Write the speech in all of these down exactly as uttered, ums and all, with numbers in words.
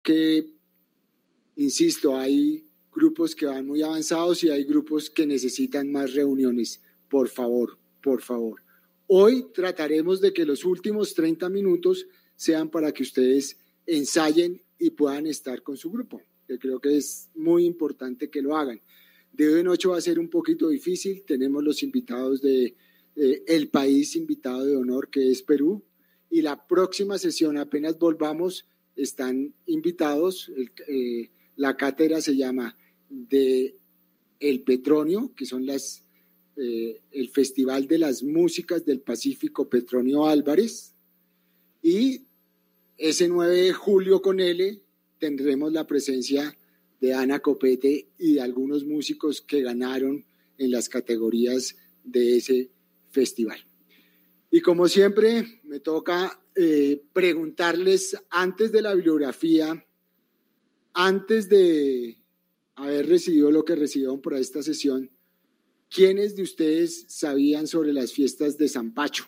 que, insisto, hay grupos que van muy avanzados y hay grupos que necesitan más reuniones. Por favor, por favor. Hoy trataremos de que los últimos treinta minutos sean para que ustedes ensayen y puedan estar con su grupo. Yo creo que es muy importante que lo hagan. De hoy en ocho va a ser un poquito difícil. Tenemos los invitados de eh, el país invitado de honor, que es Perú, y la próxima sesión, apenas volvamos, están invitados. El, eh, la cátedra se llama de El Petronio, que son las eh, el Festival de las Músicas del Pacífico Petronio Álvarez, y ese nueve de julio con L tendremos la presencia de Ana Copete y de algunos músicos que ganaron en las categorías de ese festival. Y como siempre, me toca eh, preguntarles antes de la bibliografía, antes de haber recibido lo que recibieron por esta sesión, ¿quiénes de ustedes sabían sobre las fiestas de San Pacho?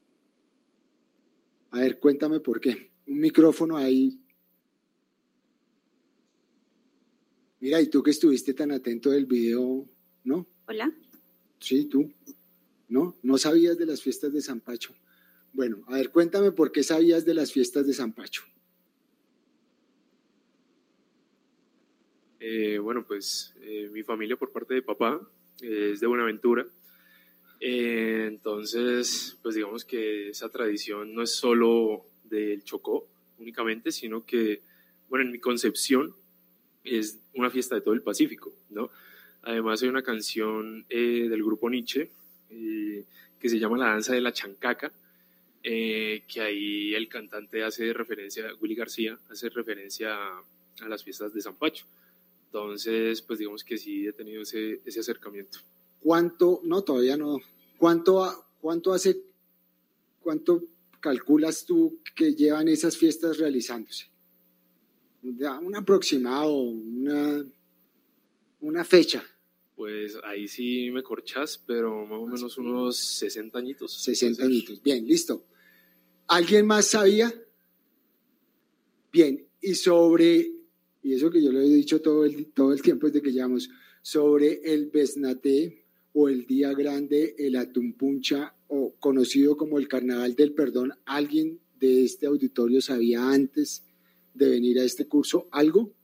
A ver, cuéntame por qué. Un micrófono ahí. Mira, y tú que estuviste tan atento del video, ¿no? Hola. Sí, tú. ¿No? ¿No sabías de las fiestas de San Pacho? Bueno, a ver, cuéntame por qué sabías de las fiestas de San Pacho. Eh, bueno, pues eh, mi familia por parte de papá eh, es de Buenaventura. Eh, entonces, pues digamos que esa tradición no es solo del Chocó únicamente, sino que, bueno, en mi concepción es una fiesta de todo el Pacífico, ¿no? Además hay una canción eh, del grupo Nietzsche eh, que se llama La Danza de la Chancaca, eh, que ahí el cantante hace referencia, Willy García, hace referencia a, a las fiestas de San Pacho. Entonces, pues digamos que sí he tenido ese, ese acercamiento. ¿Cuánto, no, todavía no, cuánto, cuánto hace, cuánto calculas tú que llevan esas fiestas realizándose? Un aproximado, una, una fecha. Pues ahí sí me corchas, pero más o menos unos sesenta añitos. sesenta añitos, bien, listo. ¿Alguien más sabía? Bien, y sobre, y eso que yo lo he dicho todo el, todo el tiempo desde que llevamos, sobre el Besnaté o el Día Grande, el Atumpuncha, o conocido como el Carnaval del Perdón, ¿alguien de este auditorio sabía antes de venir a este curso algo?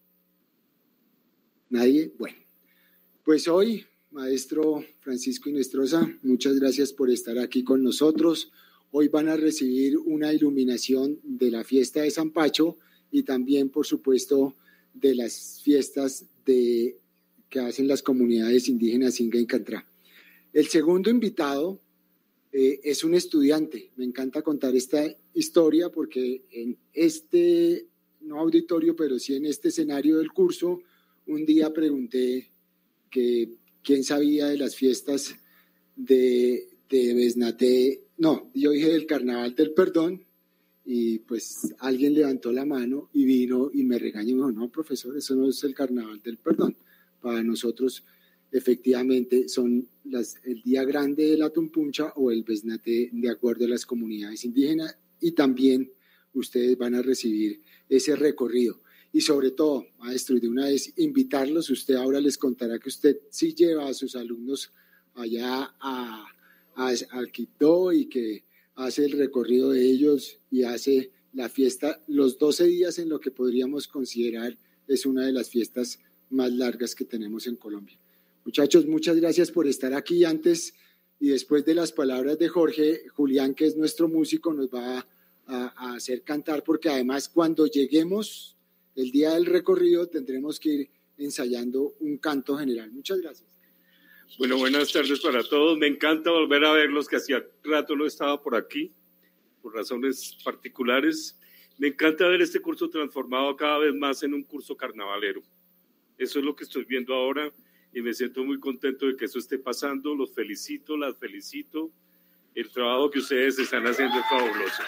¿Nadie? Bueno, pues hoy, maestro Francisco Inestrosa, muchas gracias por estar aquí con nosotros. Hoy van a recibir una iluminación de la fiesta de San Pacho y también, por supuesto, de las fiestas de, que hacen las comunidades indígenas Inga y Cantrá. El segundo invitado eh, es un estudiante. Me encanta contar esta historia porque en este no auditorio, pero sí en este escenario del curso, un día pregunté que quién sabía de las fiestas de, de Besnaté, no, yo dije del Carnaval del Perdón, y pues alguien levantó la mano y vino y me regañó y me dijo, no, profesor, eso no es el Carnaval del Perdón. Para nosotros, efectivamente, son las, el Día Grande de la Tumpuncha o el Besnaté de acuerdo a las comunidades indígenas, y también ustedes van a recibir ese recorrido. Y sobre todo, maestro, y de una vez invitarlos, usted ahora les contará que usted sí lleva a sus alumnos allá a, a, al Quito y que hace el recorrido de ellos y hace la fiesta los doce días en lo que podríamos considerar es una de las fiestas más largas que tenemos en Colombia. Muchachos, muchas gracias por estar aquí. Antes y después de las palabras de Jorge, Julián, que es nuestro músico, nos va a, a hacer cantar, porque además cuando lleguemos el día del recorrido tendremos que ir ensayando un canto general. Muchas gracias. Bueno, buenas tardes para todos. Me encanta volver a verlos, que hacía rato no estaba por aquí, por razones particulares. Me encanta ver este curso transformado cada vez más en un curso carnavalero. Eso es lo que estoy viendo ahora y me siento muy contento de que eso esté pasando. Los felicito, las felicito. El trabajo que ustedes están haciendo es fabuloso.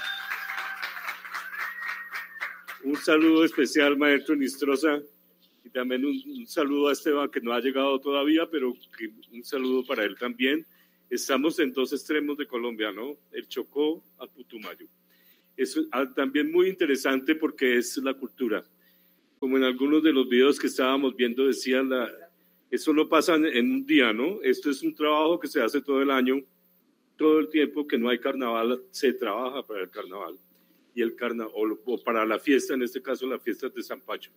Un saludo especial, maestro Inestrosa, y también un, un saludo a Esteban, que no ha llegado todavía, pero que, un saludo para él también. Estamos en dos extremos de Colombia, ¿no? El Chocó a Putumayo. Es también muy interesante porque es la cultura. como en algunos de los videos que estábamos viendo decían, la, eso no pasa en, en un día, ¿no? Esto es un trabajo que se hace todo el año, todo el tiempo que no hay carnaval, se trabaja para el carnaval, y el carna, o, o para la fiesta, en este caso la fiesta de San Pacho.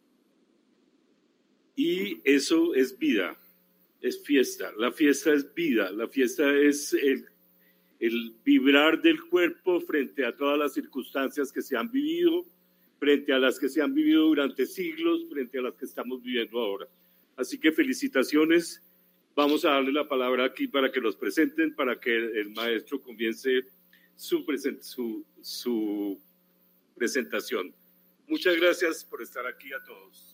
Y eso es vida, es fiesta, la fiesta es vida, la fiesta es el, el vibrar del cuerpo frente a todas las circunstancias que se han vivido, frente a las que se han vivido durante siglos, frente a las que estamos viviendo ahora. Así que felicitaciones, vamos a darle la palabra aquí para que los presenten, para que el maestro comience su, present, su, su presentación. Muchas gracias por estar aquí a todos.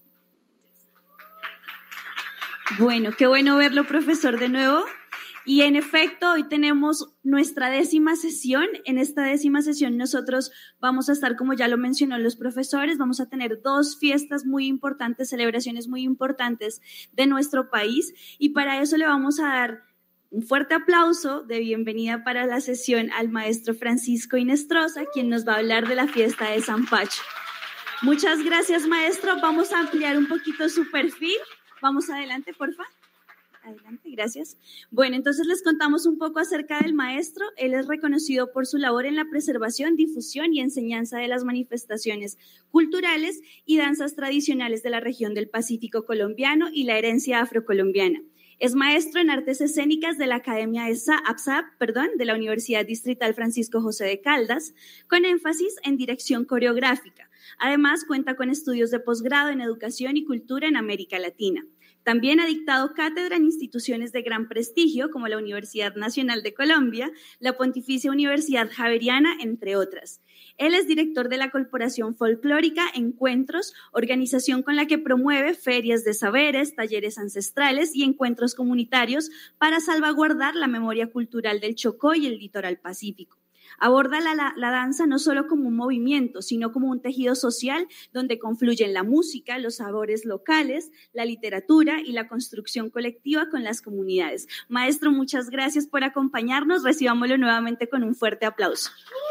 Bueno, qué bueno verlo, profesor, de nuevo. Y en efecto, hoy tenemos nuestra décima sesión. En esta décima sesión nosotros vamos a estar, como ya lo mencionó los profesores, vamos a tener dos fiestas muy importantes, celebraciones muy importantes de nuestro país. Y para eso le vamos a dar un fuerte aplauso de bienvenida para la sesión al maestro Francisco Hinestrosa, quien nos va a hablar de la fiesta de San Pacho. Muchas gracias, maestro. Vamos a ampliar un poquito su perfil. Vamos adelante, porfa. Adelante, gracias. Bueno, entonces les contamos un poco acerca del maestro. Él es reconocido por su labor en la preservación, difusión y enseñanza de las manifestaciones culturales y danzas tradicionales de la región del Pacífico colombiano y la herencia afrocolombiana. Es maestro en artes escénicas de la Academia de A P S A P, perdón, de la Universidad Distrital Francisco José de Caldas, con énfasis en dirección coreográfica. Además, cuenta con estudios de posgrado en educación y cultura en América Latina. También ha dictado cátedra en instituciones de gran prestigio como la Universidad Nacional de Colombia, la Pontificia Universidad Javeriana, entre otras. Él es director de la Corporación Folclórica Encuentros, organización con la que promueve ferias de saberes, talleres ancestrales y encuentros comunitarios para salvaguardar la memoria cultural del Chocó y el litoral pacífico. Aborda la, la, la danza no solo como un movimiento, sino como un tejido social donde confluyen la música, los sabores locales, la literatura y la construcción colectiva con las comunidades. Maestro, muchas gracias por acompañarnos. Recibámoslo nuevamente con un fuerte aplauso.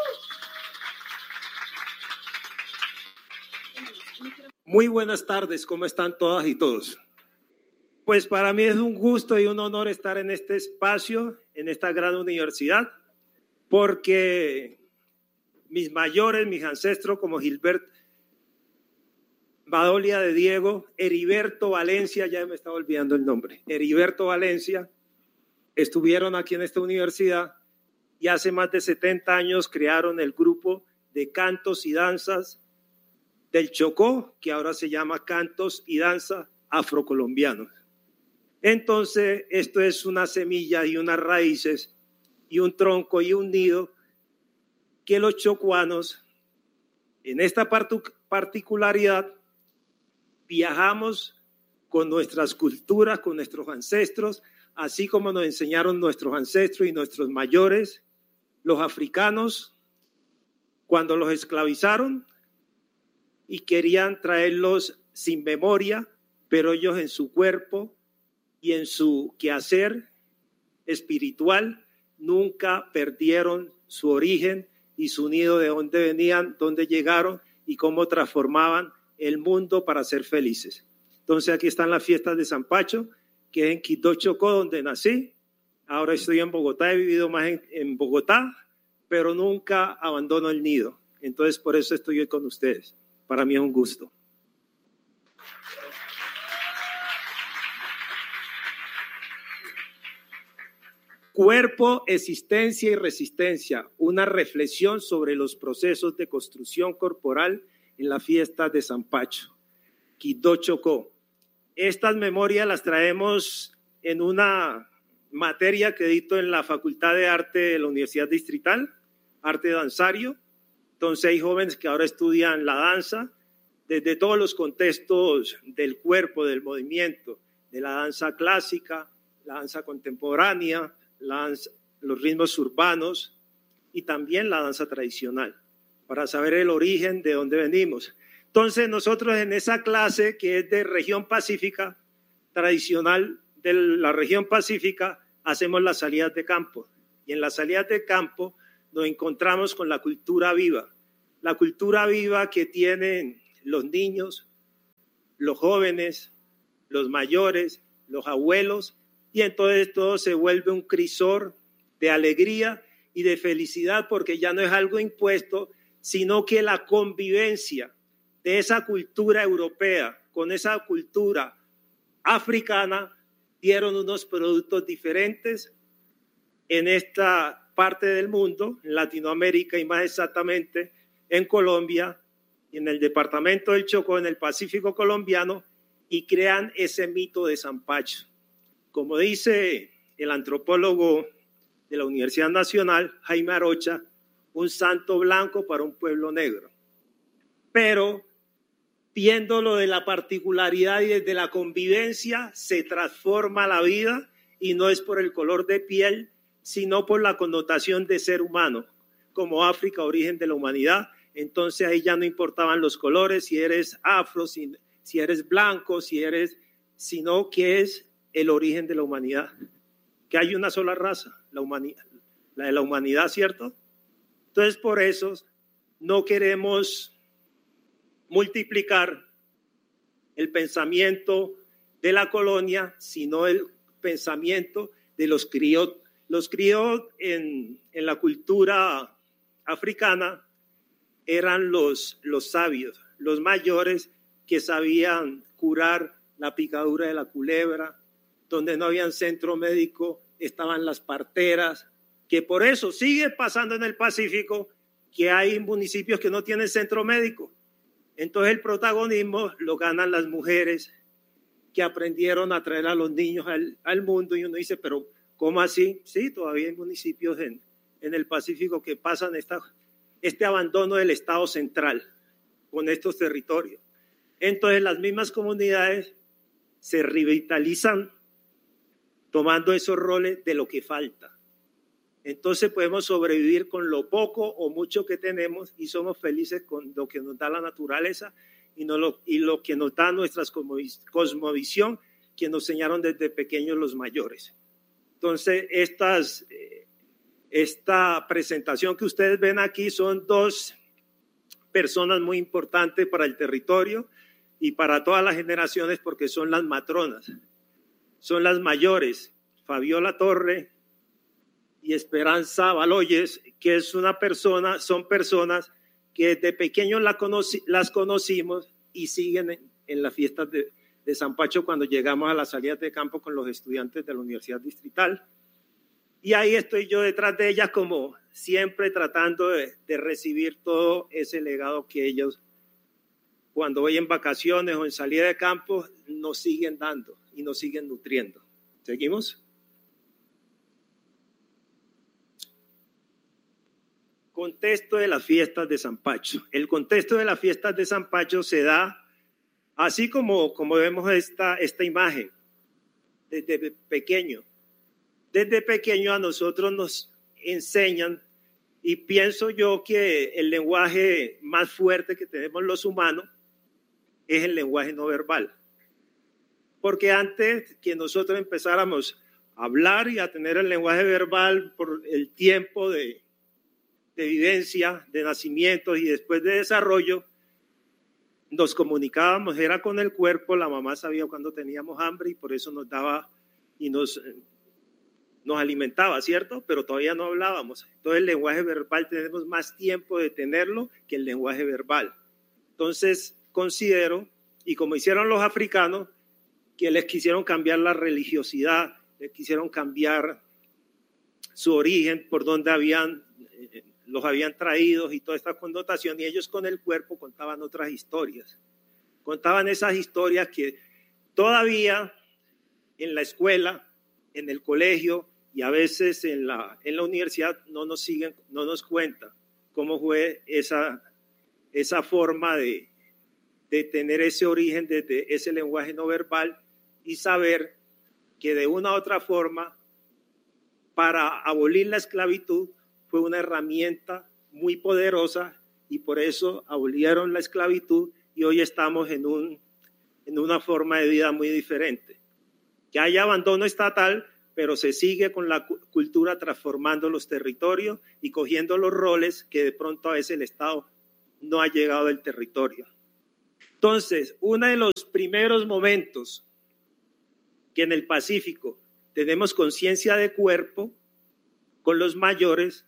Muy buenas tardes, ¿cómo están todas y todos? Pues para mí es un gusto y un honor estar en este espacio, en esta gran universidad, porque mis mayores, mis ancestros como Gilbert Badolia de Diego, Heriberto Valencia, ya me estaba olvidando el nombre, Heriberto Valencia, estuvieron aquí en esta universidad y hace más de setenta años crearon el grupo de cantos y danzas del Chocó, que ahora se llama Cantos y Danza Afrocolombianos. Entonces, esto es una semilla y unas raíces y un tronco y un nido que los chocuanos, en esta particularidad, viajamos con nuestras culturas, con nuestros ancestros, así como nos enseñaron nuestros ancestros y nuestros mayores, los africanos, cuando los esclavizaron y querían traerlos sin memoria, pero ellos en su cuerpo y en su quehacer espiritual nunca perdieron su origen y su nido, de dónde venían, dónde llegaron y cómo transformaban el mundo para ser felices. Entonces aquí están las fiestas de San Pacho, que es en Quito, Chocó, donde nací. Ahora estoy en Bogotá, he vivido más en, en Bogotá, pero nunca abandono el nido. Entonces por eso estoy hoy con ustedes. Para mí es un gusto. Cuerpo, existencia y resistencia, una reflexión sobre los procesos de construcción corporal en la fiesta de San Pacho, Quito, Chocó. Estas memorias las traemos en una materia que dicto en la Facultad de Arte de la Universidad Distrital, Arte Danzario. Entonces hay jóvenes que ahora estudian la danza desde todos los contextos del cuerpo, del movimiento, de la danza clásica, la danza contemporánea, La danza, los ritmos urbanos y también la danza tradicional, para saber el origen de dónde venimos. Entonces nosotros en esa clase que es de región pacífica, tradicional de la región pacífica, hacemos las salidas de campo. Y en las salidas de campo nos encontramos con la cultura viva, la cultura viva que tienen los niños, los jóvenes, los mayores, los abuelos, y entonces todo se vuelve un crisol de alegría y de felicidad, porque ya no es algo impuesto, sino que la convivencia de esa cultura europea con esa cultura africana dieron unos productos diferentes en esta parte del mundo, en Latinoamérica y más exactamente en Colombia, en el departamento del Chocó, en el Pacífico colombiano, y crean ese mito de Sampacho. Como dice el antropólogo de la Universidad Nacional, Jaime Arocha, un santo blanco para un pueblo negro. Pero viéndolo de la particularidad y desde la convivencia, se transforma la vida, y no es por el color de piel, sino por la connotación de ser humano. Como África, origen de la humanidad, entonces ahí ya no importaban los colores, si eres afro, si, si eres blanco, si eres, sino que es el origen de la humanidad. Que hay una sola raza, la, humanidad, la de la humanidad, ¿cierto? Entonces por eso no queremos multiplicar el pensamiento de la colonia, sino el pensamiento de los griots. Los griots en, en la cultura africana eran los, los sabios, los mayores que sabían curar la picadura de la culebra. Donde no había centro médico estaban las parteras, que por eso sigue pasando en el Pacífico que hay municipios que no tienen centro médico. Entonces el protagonismo lo ganan las mujeres que aprendieron a traer a los niños al, al mundo, y uno dice, pero ¿cómo así? Sí, todavía hay municipios en, en el Pacífico que pasan esta, este abandono del Estado central con estos territorios. Entonces las mismas comunidades se revitalizan tomando esos roles de lo que falta. Entonces podemos sobrevivir con lo poco o mucho que tenemos, y somos felices con lo que nos da la naturaleza y, no lo, y lo que nos da nuestra cosmovisión, que nos enseñaron desde pequeños los mayores. Entonces, estas, esta presentación que ustedes ven aquí son dos personas muy importantes para el territorio y para todas las generaciones, porque son las matronas, son las mayores, Fabiola Torre y Esperanza Baloyes, que es una persona, son personas que desde pequeños la conoci, las conocimos y siguen en, en las fiestas de, de Sampacho cuando llegamos a las salidas de campo con los estudiantes de la Universidad Distrital. Y ahí estoy yo detrás de ellas, como siempre, tratando de, de recibir todo ese legado que ellos, cuando voy en vacaciones o en salida de campo, nos siguen dando y nos siguen nutriendo. ¿Seguimos? Contexto de las fiestas de Sampacho. El contexto de las fiestas de Sampacho se da así como, como vemos esta, esta imagen, desde pequeño. Desde pequeño a nosotros nos enseñan, y pienso yo que el lenguaje más fuerte que tenemos los humanos es el lenguaje no verbal. Porque antes que nosotros empezáramos a hablar y a tener el lenguaje verbal por el tiempo de de vivencia, de nacimiento y después de desarrollo, nos comunicábamos, era con el cuerpo. La mamá sabía cuando teníamos hambre y por eso nos daba y nos, nos alimentaba, ¿cierto? Pero todavía no hablábamos. Entonces el lenguaje verbal tenemos más tiempo de tenerlo que el lenguaje verbal. Entonces considero, y como hicieron los africanos, que les quisieron cambiar la religiosidad, les quisieron cambiar su origen, por donde habían... Eh, los habían traído y toda esta connotación, y ellos con el cuerpo contaban otras historias. Contaban esas historias que todavía en la escuela, en el colegio y a veces en la, en la universidad no nos siguen, no nos cuentan cómo fue esa, esa forma de, de tener ese origen desde ese lenguaje no verbal, y saber que de una u otra forma, para abolir la esclavitud, fue una herramienta muy poderosa, y por eso abolieron la esclavitud, y hoy estamos en, un, en una forma de vida muy diferente. Que hay abandono estatal, pero se sigue con la cultura transformando los territorios y cogiendo los roles que de pronto a veces el Estado no ha llegado al territorio. Entonces, uno de los primeros momentos que en el Pacífico tenemos conciencia de cuerpo con los mayores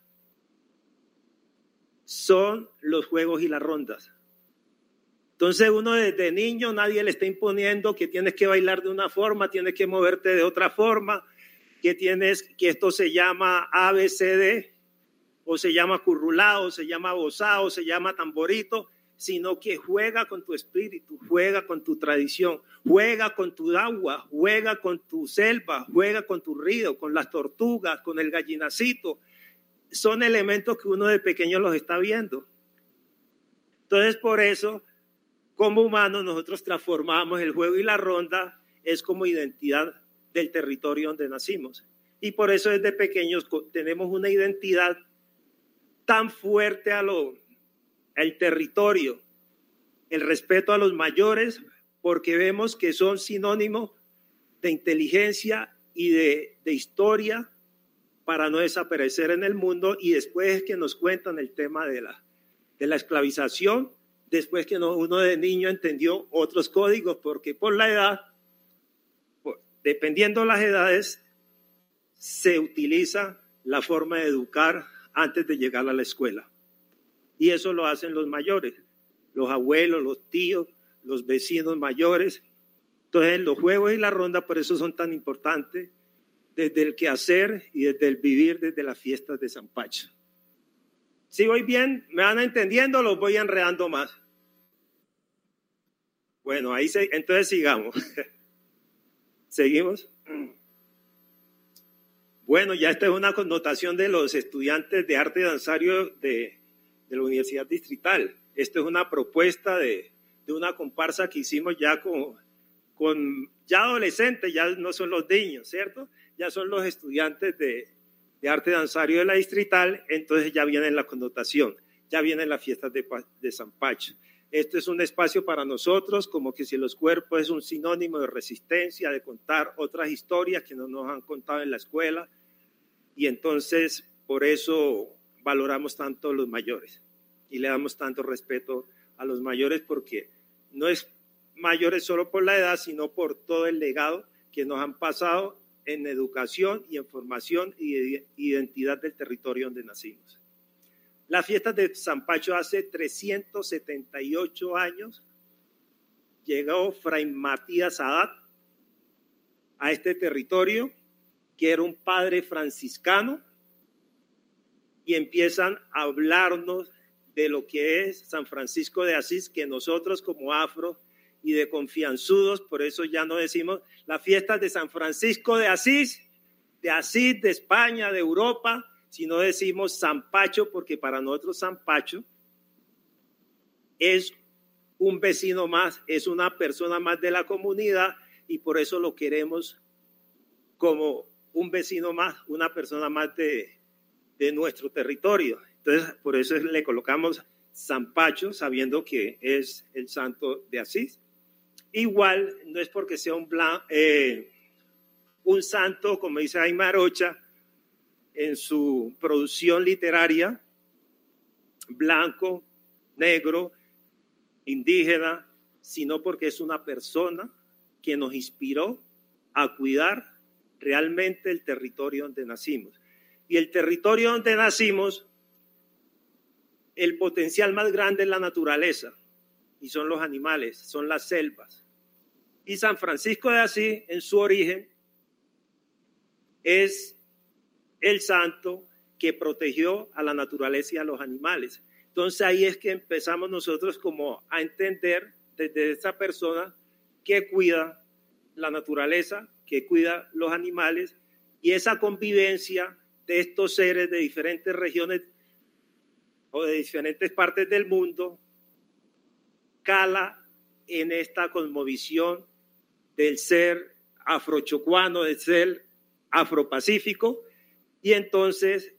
son los juegos y las rondas. Entonces uno desde niño nadie le está imponiendo que tienes que bailar de una forma, tienes que moverte de otra forma, que tienes que esto se llama A B C D, o se llama currulao, se llama bozao, se llama tamborito, sino que juega con tu espíritu, juega con tu tradición, juega con tu agua, juega con tu selva, juega con tu río, con las tortugas, con el gallinacito. Son elementos que uno de pequeño los está viendo. Entonces, por eso, como humanos, nosotros transformamos el juego y la ronda, es como identidad del territorio donde nacimos. Y por eso desde pequeños tenemos una identidad tan fuerte a lo, al territorio, el respeto a los mayores, porque vemos que son sinónimos de inteligencia y de, de historia para no desaparecer en el mundo. Y después que nos cuentan el tema de la, de la esclavización, después que no, uno de niño entendió otros códigos, porque por la edad, por, dependiendo de las edades, se utiliza la forma de educar antes de llegar a la escuela. Y eso lo hacen los mayores, los abuelos, los tíos, los vecinos mayores. Entonces los juegos y la ronda por eso son tan importantes, desde el quehacer y desde el vivir, desde las fiestas de San Pacho. Si voy bien, me van entendiendo, los voy enredando más. Bueno, ahí se, entonces sigamos. ¿Seguimos? Bueno, ya esta es una connotación de los estudiantes de arte danzario de, de la Universidad Distrital. Esto es una propuesta de, de una comparsa que hicimos ya con, con ya adolescentes, ya no son los niños, ¿cierto? Ya son los estudiantes de, de arte danzario de la Distrital, entonces ya viene la connotación, ya vienen las fiestas de, de San Pacho. Esto es un espacio para nosotros, como que si los cuerpos es un sinónimo de resistencia, de contar otras historias que no nos han contado en la escuela, y entonces por eso valoramos tanto a los mayores y le damos tanto respeto a los mayores, porque no es mayores solo por la edad, sino por todo el legado que nos han pasado en educación y en formación y identidad del territorio donde nacimos. Las fiestas de San Pacho hace trescientos setenta y ocho años llegó Fray Matías Haddad a este territorio, que era un padre franciscano, y empiezan a hablarnos de lo que es San Francisco de Asís, que nosotros como afro y de confianzudos, por eso ya no decimos las fiestas de San Francisco de Asís, de Asís, de España, de Europa, si no decimos San Pacho, porque para nosotros San Pacho es un vecino más, es una persona más de la comunidad, y por eso lo queremos como un vecino más, una persona más de, de nuestro territorio. Entonces, por eso le colocamos San Pacho, sabiendo que es el santo de Asís. Igual, no es porque sea un, blan, eh, un santo, como dice Aymarocha, en su producción literaria, blanco, negro, indígena, sino porque es una persona que nos inspiró a cuidar realmente el territorio donde nacimos. Y el territorio donde nacimos, el potencial más grande es la naturaleza, y son los animales, son las selvas. Y San Francisco de Asís, en su origen, es el santo que protegió a la naturaleza y a los animales. Entonces ahí es que empezamos nosotros como a entender desde esa persona que cuida la naturaleza, que cuida los animales, y esa convivencia de estos seres de diferentes regiones o de diferentes partes del mundo cala en esta cosmovisión del ser afrochocuano, del ser afropacífico. Y entonces